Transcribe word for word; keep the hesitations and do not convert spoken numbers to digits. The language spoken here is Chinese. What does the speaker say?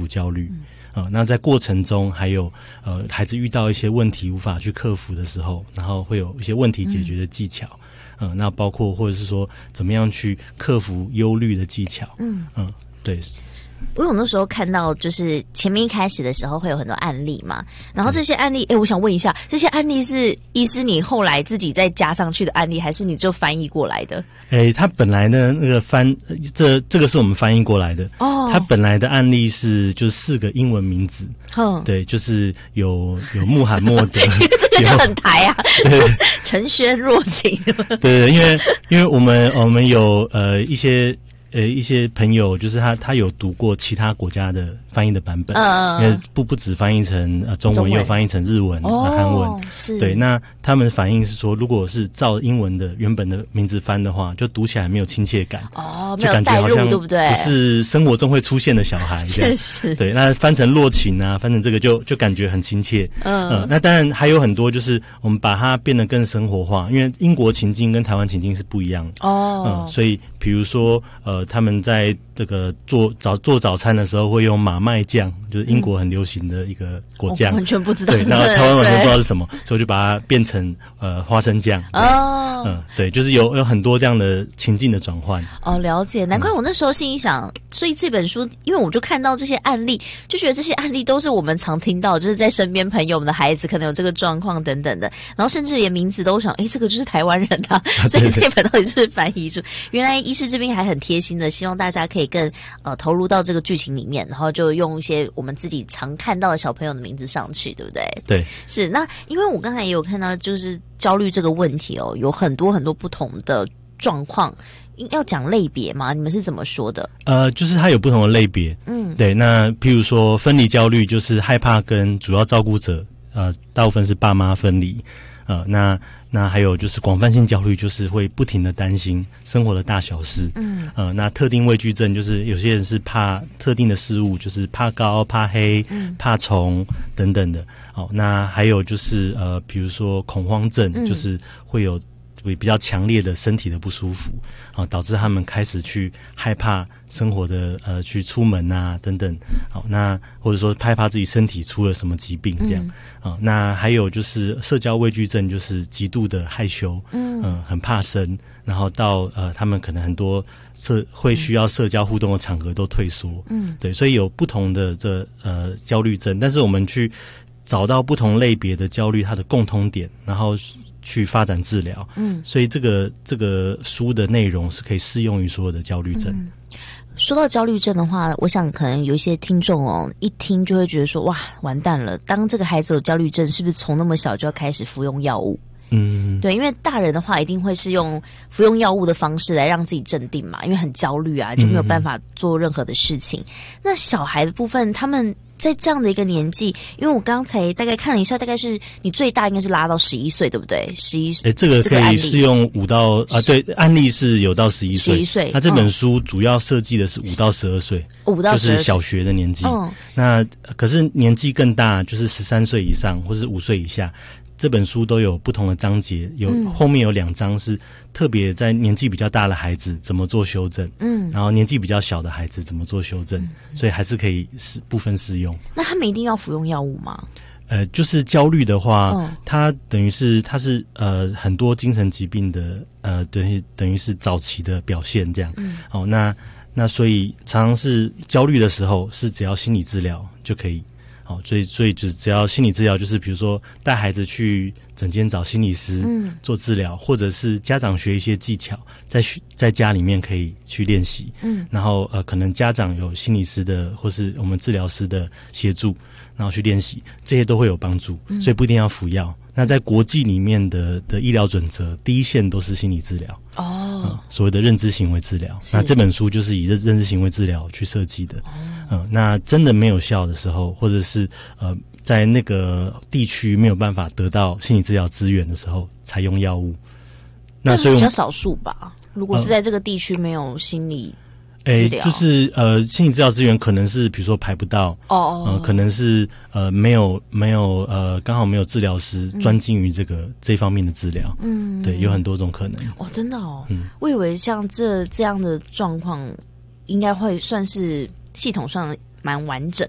服焦虑。嗯呃，那在过程中还有呃，孩子遇到一些问题无法去克服的时候，然后会有一些问题解决的技巧，嗯、呃，那包括或者是说怎么样去克服忧虑的技巧，嗯嗯、呃，对。 我有那时候看到，就是前面一开始的时候会有很多案例嘛，然后这些案例，哎，我想问一下，这些案例是医师你后来自己再加上去的案例，还是你就翻译过来的？ 哎，他本来呢那个翻这这个是我们翻译过来的哦。他本来的案例是就是四个英文名字，嗯，对，就是有有穆罕默德， 这个就很台啊，陈轩若晴， 对对，因为因为我们我们有呃一些。呃，一些朋友就是他，他有读过其他国家的翻译的版本，嗯，因为不不只翻译成呃中文，也有翻译成日文、哦、韩文，是对。那他们的反应是说，如果是照英文的原本的名字翻的话，就读起来没有亲切感， 哦， 就感觉好像对不对？ 不是生活中会出现的小孩， 确实， 对。那翻成若晴啊，翻成这个就就感觉很亲切，嗯、呃。那当然还有很多，就是我们把它变得更生活化，因为英国情境跟台湾情境是不一样的，哦，嗯、呃，所以比如说呃。他们在这个做早做早餐的时候会用马麦酱，就是英国很流行的一个果酱， 嗯、完全不知道。 对，然后台湾完全不知道是什么，所以就把它变成呃花生酱。哦，嗯，对，就是有有很多这样的情境的转换。 哦，了解，难怪我那时候心里想，嗯、所以这本书，因为我就看到这些案例，就觉得这些案例都是我们常听到，就是在身边朋友们的孩子可能有这个状况等等的，然后甚至连名字都想，哎，这个就是台湾人啊，所以这本到底是不是翻译书？原来医师这边还很贴心的，希望大家可以更呃投入到这个剧情里面，然后就用一些我们自己常看到的小朋友的名字上去，对不对？ 对， 是。那因为我刚才也有看到，就是焦虑这个问题哦，有很多很多不同的状况。要讲类别吗？你们是怎么说的？ 呃，就是它有不同的类别，嗯，对。那譬如说分离焦虑，就是害怕跟主要照顾者，呃，大部分是爸妈分离，呃，那那还有就是广泛性焦虑，就是会不停的担心生活的大小事，嗯，呃，那特定畏惧症就是有些人是怕特定的事物，就是怕高、怕黑、嗯、怕虫等等的。好、哦，那还有就是呃，比如说恐慌症，嗯、就是会有。比较强烈的身体的不舒服啊，导致他们开始去害怕生活的呃，去出门啊等等。好，那或者说害怕自己身体出了什么疾病这样、嗯、啊。那还有就是社交畏惧症，就是极度的害羞，嗯、呃，很怕生，然后到呃，他们可能很多社会需要社交互动的场合都退缩，嗯，对，所以有不同的这呃焦虑症，但是我们去找到不同类别的焦虑它的共通点，然后去发展治疗，嗯，所以这个这个书的内容是可以适用于所有的焦虑症。嗯， 说到焦虑症的话，我想可能有一些听众哦，一听就会觉得说，哇，完蛋了！当这个孩子有焦虑症，是不是从那么小就要开始服用药物？嗯，对，因为大人的话一定会是用服用药物的方式来让自己镇定嘛，因为很焦虑啊，就没有办法做任何的事情。嗯、那小孩的部分，他们在这样的一个年纪，因为我刚才大概看了一下，大概是你最大应该是拉到十一岁，对不对？十一岁， 哎，这个可以适用五到啊，对，案例是有到十一岁， 十一岁。 那这本书主要设计的是五到十二岁， 五到就是小学的年纪。嗯，那可是年纪更大，就是十三岁以上或是五岁以下。这本书都有不同的章节，有、嗯、后面有两章是特别在年纪比较大的孩子怎么做修正，嗯，然后年纪比较小的孩子怎么做修正，嗯、所以还是可以是部分适用。 那他们一定要服用药物吗？ 呃，就是焦虑的话，哦、它等于是它是呃很多精神疾病的呃等于等于是早期的表现这样。嗯，哦，那那所以常常是焦虑的时候，是只要心理治疗就可以。好，所以所以只只要心理治疗，就是比如说带孩子去诊间找心理师做治疗，嗯、或者是家长学一些技巧，在在家里面可以去练习。嗯，然后呃，可能家长有心理师的或是我们治疗师的协助，然后去练习，这些都会有帮助。嗯、所以不一定要服药。那在国际里面的的医疗准则，第一线都是心理治疗哦、嗯，所谓的认知行为治疗。那这本书就是以认认知行为治疗去设计的。哦、嗯，那真的没有效的时候，或者是呃在那个地区没有办法得到心理治疗资源的时候，才用药物。那所以比较少数吧。如果是在这个地区没有心理。 诶，就是呃，心理治疗资源可能是比如说排不到哦哦，呃，可能是呃没有没有呃刚好没有治疗师专精于这个、嗯、这方面的治疗，嗯，对，有很多种可能。 哦，真的哦，嗯，我以为像这这样的状况，应该会算是系统上蛮完整